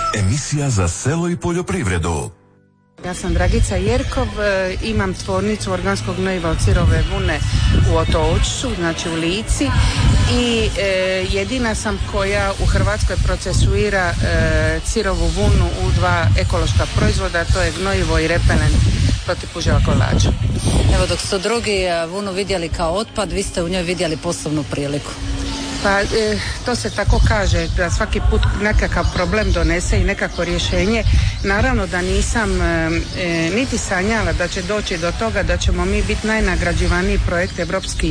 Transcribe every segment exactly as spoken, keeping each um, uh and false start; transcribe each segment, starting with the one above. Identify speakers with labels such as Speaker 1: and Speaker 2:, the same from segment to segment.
Speaker 1: Emisija za selo i poljoprivredu.
Speaker 2: Ja sam Dragica Jerkov, imam tvornicu organskog gnojiva od sirove vune u Otočcu, znači u Lici, i e, jedina sam koja u Hrvatskoj procesuira e, sirovu vunu u dva ekološka proizvoda, to je gnojivo i repelent protiv puževa kolača.
Speaker 3: Evo, dok su drugi vunu vidjeli kao otpad, vi ste u njoj vidjeli poslovnu priliku.
Speaker 2: Pa e, to se tako kaže, da svaki put nekakav problem donese i nekako rješenje. Naravno da nisam e, niti sanjala da će doći do toga da ćemo mi biti najnagrađivaniji projekt evropski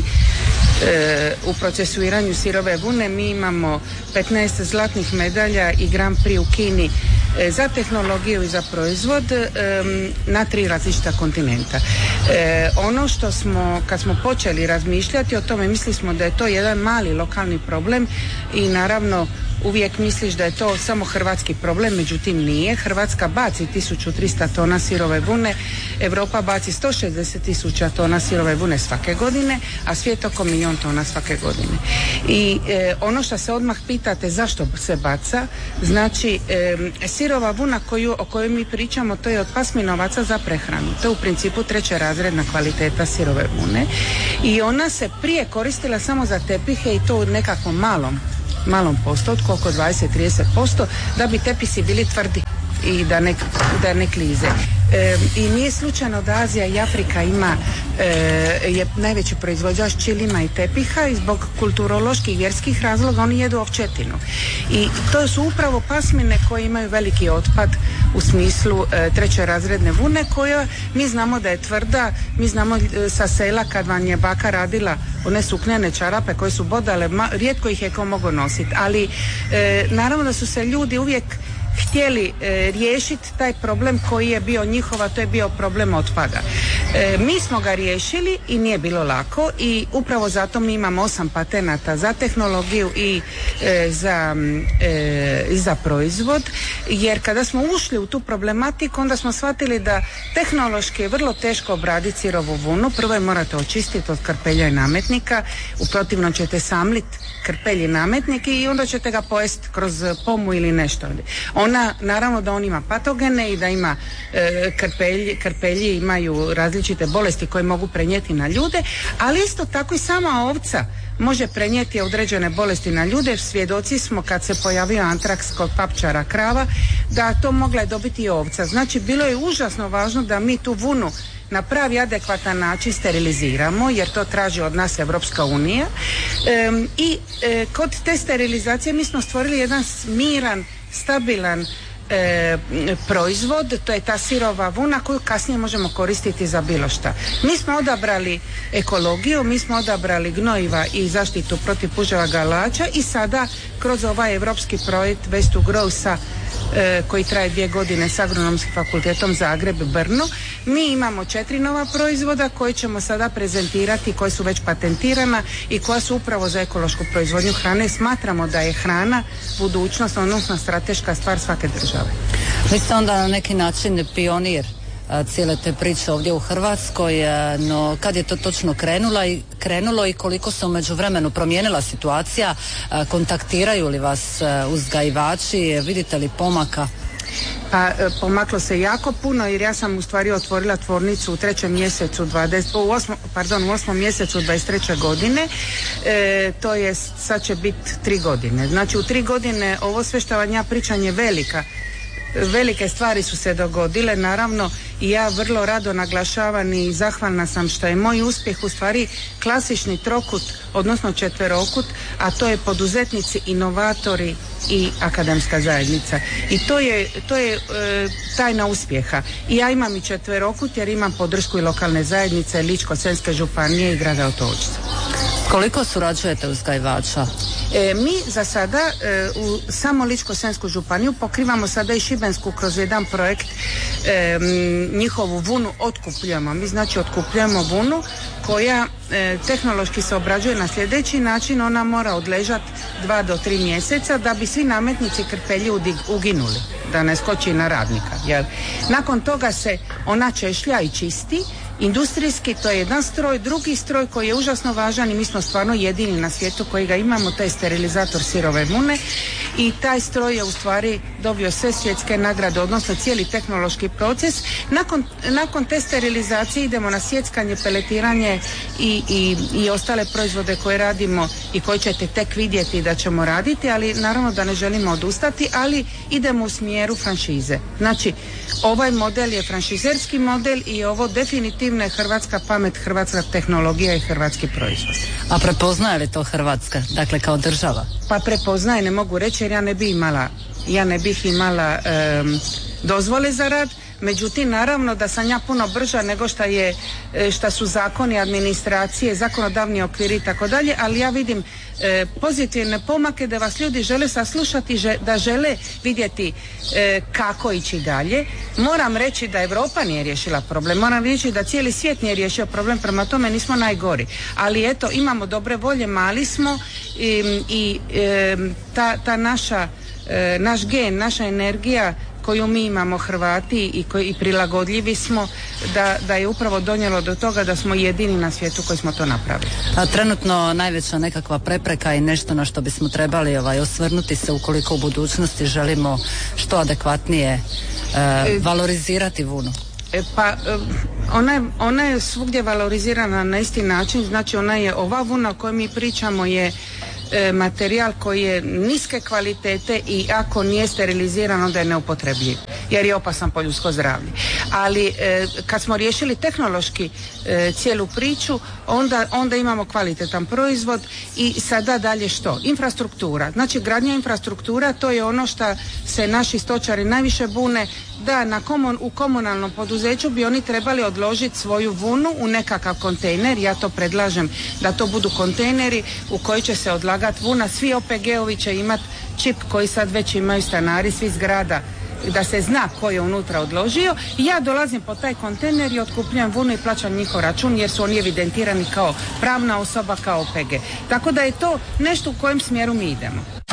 Speaker 2: e, u procesuiranju sirove vune. Mi imamo petnaest zlatnih medalja i Grand Prix u Kini e, za tehnologiju i za proizvod e, na tri različita kontinenta. E, ono što smo, kad smo počeli razmišljati o tome, mislili smo da je to jedan mali lokalni problem i naravno uvijek misliš da je to samo hrvatski problem, međutim nije. Hrvatska baci tisuću trista tona sirove vune, Europa baci sto šezdeset tisuća tona sirove vune svake godine, a svijet oko milijun tona svake godine. I e, ono što se odmah pitate zašto se baca, znači e, sirova vuna koju, o kojoj mi pričamo, to je od pasminovaca za prehranu. To je u principu treća razredna kvaliteta sirove vune i ona se prije koristila samo za tepihe i to u nekakvom malom malom postotku, oko dvadeset do trideset posto, da bi tepisi bili tvrdi i da ne, da ne klize. E, I nije slučajno da Azija i Afrika ima e, je najveći proizvođač čilima i tepiha i zbog kulturoloških i vjerskih razloga oni jedu ovčetinu. I to su upravo pasmine koje imaju veliki otpad u smislu e, treće razredne vune, koja mi znamo da je tvrda, mi znamo e, sa sela kad vam je baka radila one suknene čarape koje su bodale, ma, rijetko ih je ko mogao nositi, ali e, naravno da su se ljudi uvijek htjeli e, riješiti taj problem koji je bio njihova, to je bio problem otpada. E, mi smo ga riješili i nije bilo lako i upravo zato mi imamo osam patenata za tehnologiju i e, za, e, za proizvod, jer kada smo ušli u tu problematiku onda smo shvatili da tehnološki je vrlo teško obraditi sirovu vunu. Prvo je morate očistiti od krpelja i nametnika, u protivnom ćete samliti krpelj i nametnik i onda ćete ga pojesti kroz pomu ili nešto. Ona, naravno da on ima patogene i da ima e, krpelji, krpelji imaju različite bolesti koje mogu prenijeti na ljude, ali isto tako i sama ovca može prenijeti određene bolesti na ljude. Svjedoci smo kad se pojavio antraks kod papčara krava, da to mogla je dobiti i ovca. Znači bilo je užasno važno da mi tu vunu na pravi adekvatan način steriliziramo, jer to traži od nas Evropska unija. E, I e, kod te sterilizacije mi smo stvorili jedan miran, stabilan E, proizvod, to je ta sirova vuna koju kasnije možemo koristiti za bilo šta. Mi smo odabrali ekologiju, mi smo odabrali gnojiva i zaštitu protiv puževa galača i sada kroz ovaj evropski projekt Waste to Grow sa e, koji traje dvije godine s Agronomskim fakultetom Zagreb, Brno, mi imamo četiri nova proizvoda koje ćemo sada prezentirati, koje su već patentirana i koja su upravo za ekološku proizvodnju hrane. Smatramo da je hrana budućnost, odnosno strateška stvar svake države.
Speaker 3: Vi ste onda na neki način pionir a, cijele te priče ovdje u Hrvatskoj, a, no kad je to točno krenula i, krenulo i koliko se u međuvremenu promijenila situacija, a, kontaktiraju li vas a, uzgajivači, vidite li pomaka?
Speaker 2: Pa pomaklo se jako puno, jer ja sam u stvari otvorila tvornicu u trećem mjesecu dvadeset, u osmom, pardon, u osmom mjesecu dvadeset treće godine, e, to je, sad će biti tri godine. Znači u tri godine ovo sve što vam ja pričam je velika, velike stvari su se dogodile, naravno, i ja vrlo rado naglašavam i zahvalna sam što je moj uspjeh u stvari klasični trokut, odnosno četverokut, a to je poduzetnici, inovatori i akademska zajednica. I to je, to je e, tajna uspjeha. I ja imam i četverokut jer imam podršku i lokalne zajednice Ličko-senjske županije i grada Otočca.
Speaker 3: Koliko surađujete uzgajivača?
Speaker 2: E, mi za sada e, u samo Ličko-senjsku županiju pokrivamo sada i Šibensku kroz jedan projekt, e, njihovu vunu otkupljujemo. Mi znači otkupljujemo vunu koja e, tehnološki se obrađuje na sljedeći način. Ona mora odležati dva do tri mjeseca da bi svi nametnici krpelji uginuli, da ne skoči na radnika. Jer nakon toga se ona češlja i čisti industrijski, to je jedan stroj, drugi stroj koji je užasno važan i mi smo stvarno jedini na svijetu koji ga imamo, to je sterilizator sirove vune i taj stroj je u stvari dobio sve svjetske nagrade, odnosno cijeli tehnološki proces. Nakon, nakon te sterilizacije idemo na sjeckanje, peletiranje i, i, i ostale proizvode koje radimo i koje ćete tek vidjeti da ćemo raditi, ali naravno da ne želimo odustati, ali idemo u smjeru franšize. Znači, ovaj model je franšizerski model i ovo definitivno je hrvatska pamet, hrvatska tehnologija i hrvatski proizvod.
Speaker 3: A prepoznaje li to Hrvatska, dakle kao država?
Speaker 2: Pa prepoznaje, ne mogu reći jer ja ne bi imala, ja ne bih imala um, dozvole za rad. Međutim, naravno da sam ja puno brža nego šta je, šta su zakoni, administracije, zakonodavni okviri i tako dalje, ali ja vidim e, pozitivne pomake da vas ljudi žele saslušati, že, da žele vidjeti e, kako ići dalje. Moram reći da Europa nije riješila problem, moram reći da cijeli svijet nije riješio problem, prema tome nismo najgori. Ali eto, imamo dobre volje, mali smo i, i e, ta, ta naša, e, naš gen, naša energija koju mi imamo Hrvati i koji i prilagodljivi smo, da, da je upravo donijelo do toga da smo jedini na svijetu koji smo to napravili.
Speaker 3: A trenutno najveća nekakva prepreka i nešto na što bismo trebali ovaj, osvrnuti se ukoliko u budućnosti želimo što adekvatnije e, valorizirati vunu?
Speaker 2: E, pa e, ona, je, ona je svugdje valorizirana na isti način, znači ona je, ova vuna o kojoj mi pričamo je materijal koji je niske kvalitete i ako nije steriliziran onda je neupotrebljiv jer je opasan po ljudsko zdravlje. Ali e, kad smo riješili tehnološki e, cijelu priču onda, onda imamo kvalitetan proizvod i sada dalje što? Infrastruktura. Znači gradnja infrastruktura, to je ono što se naši stočari najviše bune, da na komun, u komunalnom poduzeću bi oni trebali odložiti svoju vunu u nekakav kontejner. Ja to predlažem da to budu kontejneri u koji će se odlagati vuna. Svi O P G-ovi će imati čip koji sad već imaju stanari, svi zgrada, da se zna ko je unutra odložio. Ja dolazim po taj kontejner i otkupljujem vunu i plaćam njihov račun jer su oni evidentirani kao pravna osoba, kao O P G. Tako da je to nešto u kojem smjeru mi idemo.